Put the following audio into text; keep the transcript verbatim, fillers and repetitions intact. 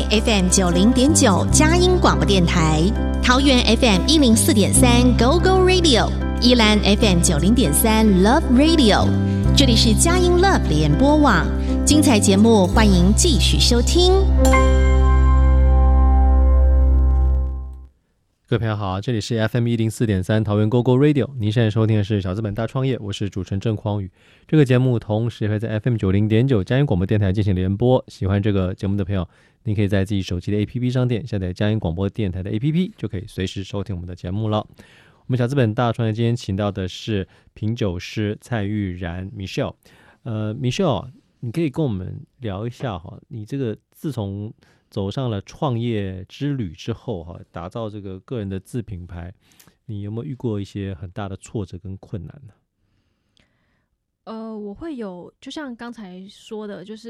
F M 九零点九佳音广播电台，桃园 F M 一零四点三 Go Go Radio， 宜兰 F M 九零点三 Love Radio。这里是佳音 Love 联播网，精彩节目欢迎继续收听。 各位朋友好，这里是 F M 一零四点三 桃园 Go Go Radio， 您现在收听的是小资本大创业，我是主持人郑匡宇。这个节目同时也会在 F M 九零点九佳音广播电台进行联播。喜欢这个节目的朋友，您可以在自己手机的 A P P 商店下载佳音广播电台的 A P P， 就可以随时收听我们的节目了。我们小资本大创业今天请到的是品酒师蔡玉然 Michelle。呃 ，Michelle， 你可以跟我们聊一下哈，你这个自从走上了创业之旅之后哈，打造这个个人的自品牌，你有没有遇过一些很大的挫折跟困难呢？ 呃，我会有，就像刚才说的，就是